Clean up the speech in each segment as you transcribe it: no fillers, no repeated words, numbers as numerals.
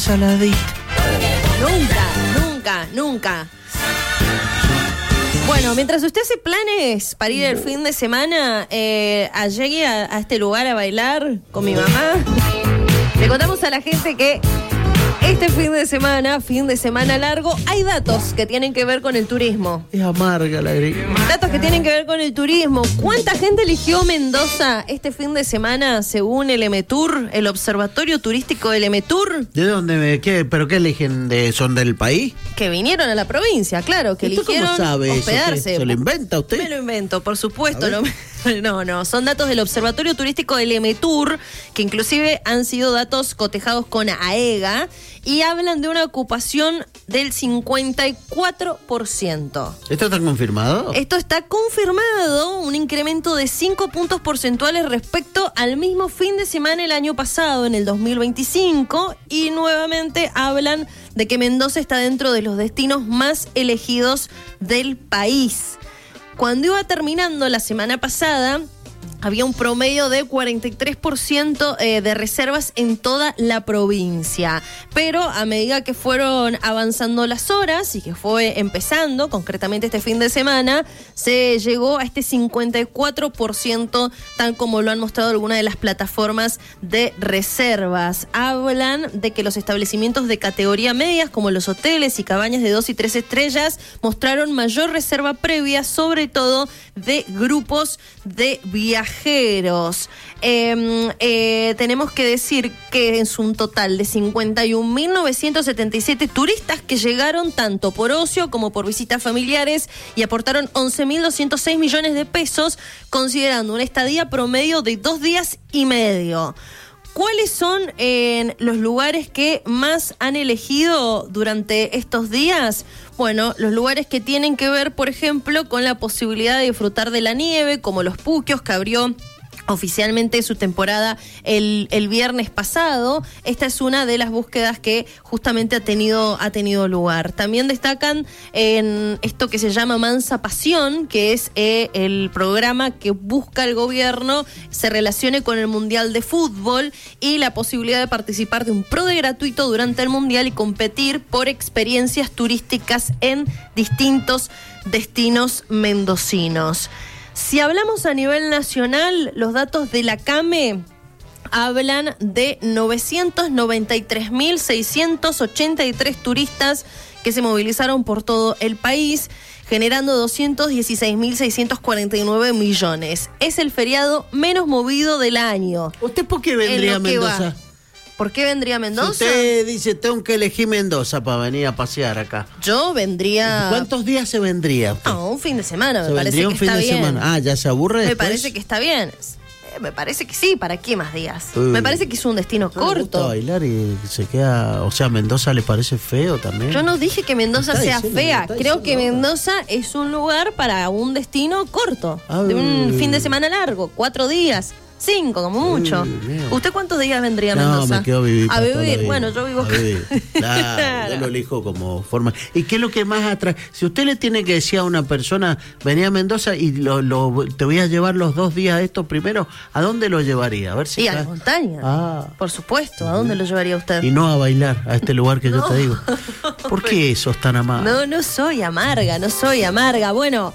saladito. Nunca. Bueno, mientras usted hace planes para ir el fin de semana, llegué a este lugar a bailar con mi mamá, le contamos a la gente que este fin de semana largo, hay datos que tienen que ver con el turismo. Es amarga la grilla. Datos que tienen que ver con el turismo. ¿Cuánta gente eligió Mendoza este fin de semana según el EMETUR, el Observatorio Turístico del EMETUR? ¿De dónde? ¿Pero qué eligen? ¿Son del país? Que vinieron a la provincia, claro, que eligieron cómo sabe hospedarse. ¿Se lo inventa usted? Me lo invento, por supuesto. No, son datos del Observatorio Turístico del EMETUR, que inclusive han sido datos cotejados con AEGA, y hablan de una ocupación del 54%. ¿Esto está confirmado? Esto está confirmado, un incremento de 5 puntos porcentuales respecto al mismo fin de semana el año pasado, en el 2025, y nuevamente hablan de que Mendoza está dentro de los destinos más elegidos del país. Cuando iba terminando la semana pasada, había un promedio de 43% de reservas en toda la provincia. Pero a medida que fueron avanzando las horas y que fue empezando, concretamente este fin de semana, se llegó a este 54%, tal como lo han mostrado algunas de las plataformas de reservas. Hablan de que los establecimientos de categoría medias, como los hoteles y cabañas de 2 y 3 estrellas, mostraron mayor reserva previa, sobre todo de grupos de viajeros. Tenemos que decir que es un total de 51.977 turistas que llegaron tanto por ocio como por visitas familiares y aportaron 11.206 millones de pesos, considerando una estadía promedio de 2 días y medio. ¿Cuáles son los lugares que más han elegido durante estos días? Bueno, los lugares que tienen que ver, por ejemplo, con la posibilidad de disfrutar de la nieve, como Los Puquios, que abrió oficialmente su temporada el viernes pasado. Esta es una de las búsquedas que justamente ha tenido lugar. También destacan en esto que se llama Mansa Pasión, que es el programa que busca el gobierno se relacione con el Mundial de Fútbol y la posibilidad de participar de un PRODE gratuito durante el Mundial y competir por experiencias turísticas en distintos destinos mendocinos. Si hablamos a nivel nacional, los datos de la CAME hablan de 993.683 turistas que se movilizaron por todo el país, generando 216.649 millones. Es el feriado menos movido del año. ¿Usted por qué vendría a Mendoza? ¿Por qué vendría a Mendoza? Si usted dice, tengo que elegir Mendoza para venir a pasear acá. Yo vendría... ¿Cuántos días se vendría usted? No, un fin de semana, me parece que está bien. Semana. ¿Ya se aburre después? Me parece que está bien. Me parece que sí, ¿para qué más días? Me parece que es un destino corto. Le gusta bailar y se queda... O sea, ¿Mendoza le parece feo también? Yo no dije que Mendoza sea fea. Creo que Mendoza es un lugar para un destino corto. De un fin de semana largo, 4 días. 5 como mucho. ¿Usted cuántos días vendría a Mendoza? No, me quedo a vivir. A vivir, bueno, yo vivo acá. Claro, yo lo elijo como forma. ¿Y qué es lo que más atrae? Si usted le tiene que decir a una persona, venía a Mendoza y te voy a llevar los 2 días de esto primero, ¿a dónde lo llevaría? A ver si... Y a la montaña. Por supuesto, ¿a dónde lo llevaría usted? Y no a bailar, a este lugar que yo te digo. ¿Por qué sos tan amable? No soy amarga. Bueno,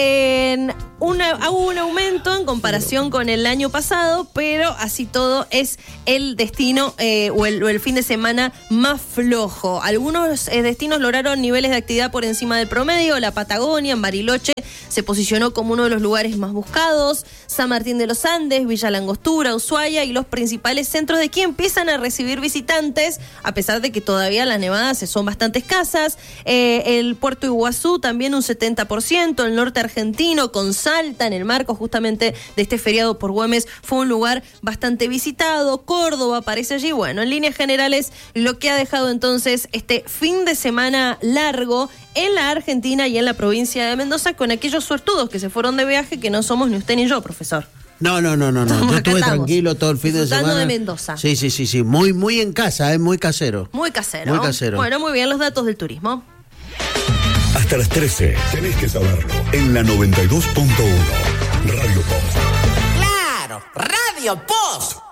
hubo un aumento en comparación con el año pasado, pero así todo es el destino o el fin de semana más flojo. Algunos destinos lograron niveles de actividad por encima del promedio. La Patagonia, en Bariloche, se posicionó como uno de los lugares más buscados. San Martín de los Andes, Villa Langostura, Ushuaia y los principales centros de aquí empiezan a recibir visitantes, a pesar de que todavía las nevadas son bastante escasas. El Puerto Iguazú también un 70%, el norte argentino con Salta, en el marco justamente de este feriado por Güemes, fue un lugar bastante visitado. Córdoba aparece allí. Bueno, en líneas generales, lo que ha dejado entonces este fin de semana largo en la Argentina y en la provincia de Mendoza, con aquellos suertudos que se fueron de viaje, que no somos ni usted ni yo, profesor. No. Yo estuve tranquilo todo el fin de semana. De Mendoza. Sí. Muy en casa, muy casero. Muy casero. Bueno, muy bien, los datos del turismo. Hasta las 13, tenés que saberlo. En la 92.1, Radio Post. ¡Claro! ¡Radio Post!